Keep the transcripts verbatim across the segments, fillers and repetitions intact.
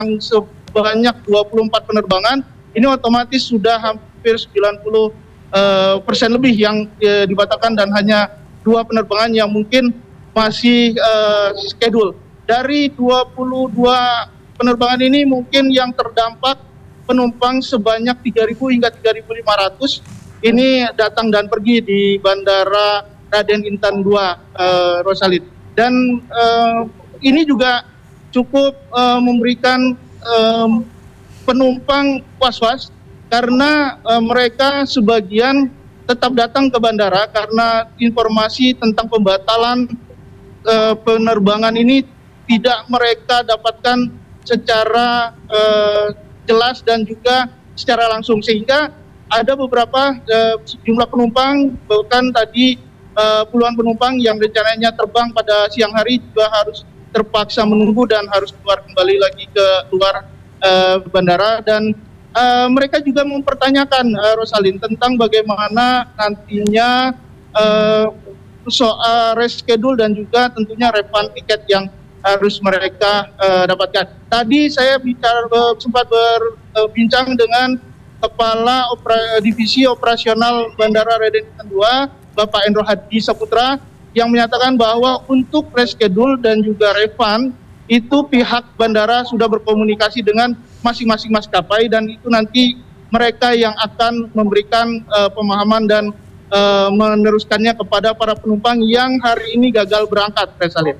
sebanyak dua puluh empat penerbangan, ini otomatis sudah hampir sembilan puluh persen lebih yang e, dibatalkan dan hanya dua penerbangan yang mungkin masih e, schedule. Dari dua puluh dua penerbangan ini mungkin yang terdampak penumpang sebanyak tiga ribu hingga tiga ribu lima ratus ini datang dan pergi di Bandara Raden Intan dua, e, Rosalid. Dan e, ini juga cukup e, memberikan e, penumpang was-was karena e, mereka sebagian tetap datang ke bandara karena informasi tentang pembatalan e, penerbangan ini tidak mereka dapatkan secara e, jelas dan juga secara langsung, sehingga ada beberapa e, jumlah penumpang, bahkan tadi e, puluhan penumpang yang rencananya terbang pada siang hari juga harus terpaksa menunggu dan harus keluar kembali lagi ke luar e, bandara. Dan Uh, mereka juga mempertanyakan uh, Rosalin tentang bagaimana nantinya uh, soal reschedule dan juga tentunya refund tiket yang harus mereka uh, dapatkan. Tadi saya bicara uh, sempat berbincang uh, dengan Kepala Opera, Divisi Operasional Bandara Raden Intan dua, Bapak Endro Hadi Saputra, yang menyatakan bahwa untuk reschedule dan juga refund itu pihak bandara sudah berkomunikasi dengan masing-masing maskapai, dan itu nanti mereka yang akan memberikan uh, pemahaman dan uh, meneruskannya kepada para penumpang yang hari ini gagal berangkat, Resalin.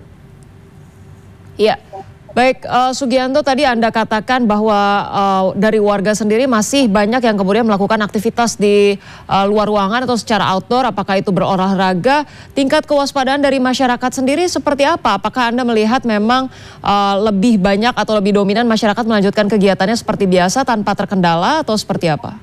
Iya, baik uh, Sugianto, tadi Anda katakan bahwa uh, dari warga sendiri masih banyak yang kemudian melakukan aktivitas di uh, luar ruangan atau secara outdoor, apakah itu berolahraga. Tingkat kewaspadaan dari masyarakat sendiri seperti apa? Apakah Anda melihat memang uh, lebih banyak atau lebih dominan masyarakat melanjutkan kegiatannya seperti biasa tanpa terkendala atau seperti apa?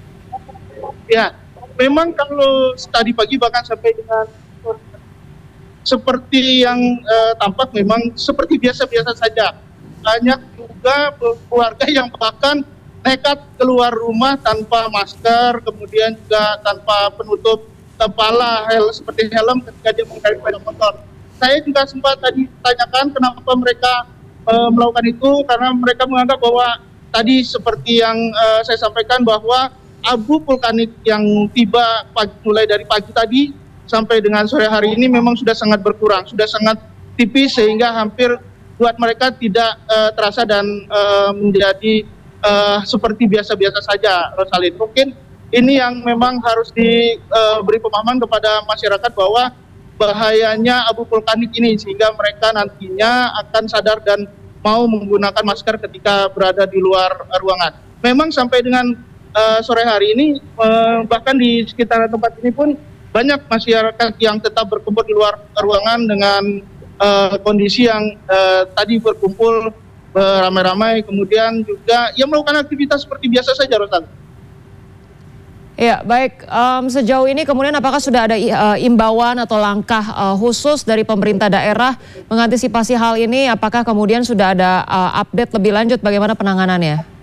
Ya, memang kalau tadi pagi bahkan sampai dengan seperti yang uh, tampak memang seperti biasa-biasa saja. Banyak juga keluarga yang bahkan nekat keluar rumah tanpa masker, kemudian juga tanpa penutup kepala, hel seperti helm ketika dia mengendarai sepeda motor. Saya juga sempat tadi tanyakan kenapa mereka uh, melakukan itu, karena mereka menganggap bahwa tadi seperti yang uh, saya sampaikan bahwa abu vulkanik yang tiba pagi, mulai dari pagi tadi sampai dengan sore hari ini memang sudah sangat berkurang, sudah sangat tipis sehingga hampir buat mereka tidak uh, terasa dan uh, menjadi uh, seperti biasa-biasa saja, Rosalin. Mungkin ini yang memang harus diberi uh, pemahaman kepada masyarakat bahwa bahayanya abu vulkanik ini, sehingga mereka nantinya akan sadar dan mau menggunakan masker ketika berada di luar ruangan. Memang sampai dengan uh, sore hari ini, uh, bahkan di sekitar tempat ini pun banyak masyarakat yang tetap berkumpul di luar ruangan dengan uh, kondisi yang uh, tadi berkumpul beramai-ramai, kemudian juga ya melakukan aktivitas seperti biasa saja, Rosan. Ya, baik. Um, sejauh ini kemudian apakah sudah ada uh, imbauan atau langkah uh, khusus dari pemerintah daerah mengantisipasi hal ini? Apakah kemudian sudah ada uh, update lebih lanjut bagaimana penanganannya?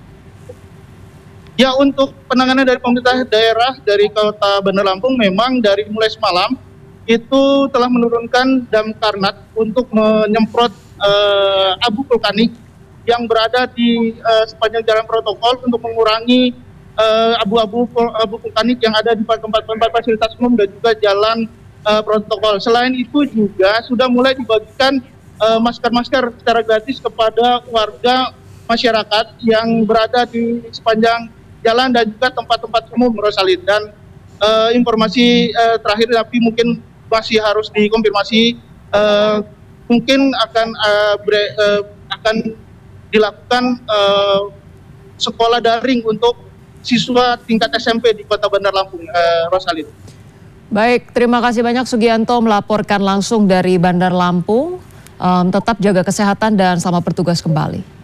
Ya, untuk penanganan dari pemerintah daerah dari Kota Bandar Lampung memang dari mulai semalam itu telah menurunkan damkarnat untuk menyemprot uh, abu vulkanik yang berada di uh, sepanjang jalan protokol untuk mengurangi uh, abu-abu abu vulkanik yang ada di tempat-tempat fasilitas umum dan juga jalan uh, protokol. Selain itu juga sudah mulai dibagikan uh, masker-masker secara gratis kepada warga masyarakat yang berada di sepanjang jalan dan juga tempat-tempat umum, Rosalin. Dan uh, informasi uh, terakhir tapi mungkin masih harus dikonfirmasi, uh, mungkin akan uh, bre, uh, akan dilakukan uh, sekolah daring untuk siswa tingkat S M P di Kota Bandar Lampung, uh, Rosalin. Baik, terima kasih banyak Sugianto melaporkan langsung dari Bandar Lampung. Um, tetap jaga kesehatan dan selamat bertugas kembali.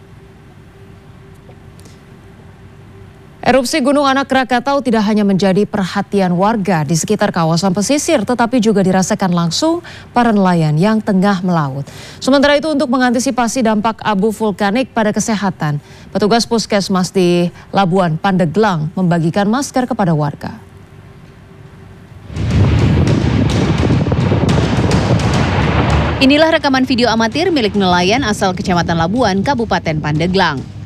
Erupsi Gunung Anak Krakatau tidak hanya menjadi perhatian warga di sekitar kawasan pesisir, tetapi juga dirasakan langsung para nelayan yang tengah melaut. Sementara itu, untuk mengantisipasi dampak abu vulkanik pada kesehatan, petugas puskesmas di Labuan Pandeglang membagikan masker kepada warga. Inilah rekaman video amatir milik nelayan asal Kecamatan Labuan, Kabupaten Pandeglang.